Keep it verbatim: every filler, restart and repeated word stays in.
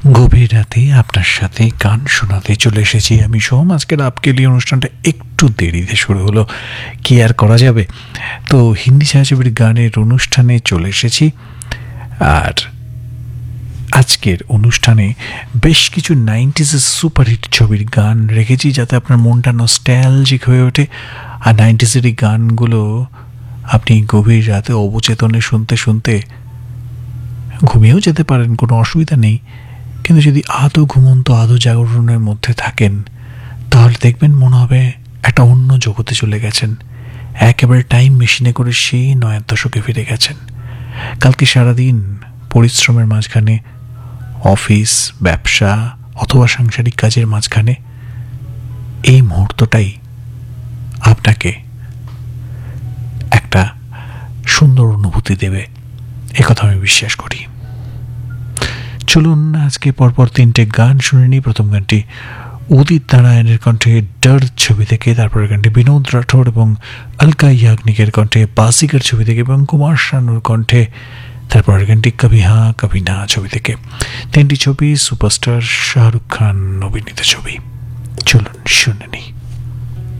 গভীর রাতে আপনার সাথে গান শোনাতে চলে এসেছি আমি সোম। আজকের আপকে লিয়ে অনুষ্ঠানটা একটু দেরিতে শুরু হলো, কি আর করা যাবে। তো হিন্দি ছায়াছবির গানের অনুষ্ঠানে চলে এসেছি। আর আজকের অনুষ্ঠানে বেশ কিছু নাইনটিজের সুপারহিট ছবির গান রেখেছি, যাতে আপনার মনটা নস্ট্যালজিক হয়ে ওঠে। আর নাইনটিজের এই গানগুলো আপনি গভীর রাতে অবচেতনে শুনতে শুনতে ঘুমিয়েও যেতে পারেন, কোনো অসুবিধা নেই। কিন্তু যদি আদৌ ঘুমন্ত আদৌ জাগরণের মধ্যে থাকেন, তাহলে দেখবেন মনে হবে একটা অন্য জগতে চলে গেছেন, একেবারে টাইম মেশিনে করে সেই নয়ের দশকে ফিরে গেছেন। কালকে সারাদিন পরিশ্রমের মাঝখানে, অফিস, ব্যবসা অথবা সাংসারিক কাজের মাঝখানে এই মুহূর্তটাই আপনাকে একটা সুন্দর অনুভূতি দেবে, একথা আমি বিশ্বাস করি। চলুন আজকে পরপর তিনটে গান শুনে নিই। প্রথম গানটি উদিত নারায়ণের কণ্ঠে ডর ছবি থেকে, তারপরের গানটি বিনোদ রাঠোর এবং অলকা ইয়াগনিকের কণ্ঠে বাজিকার ছবি থেকে এবং কুমার শানুর কণ্ঠে, তারপরের গানটি কভি হ্যাঁ কভি না ছবি থেকে। তিনটি ছবি সুপারস্টার শাহরুখ খান অভিনীত ছবি। চলুন শুনে নিই।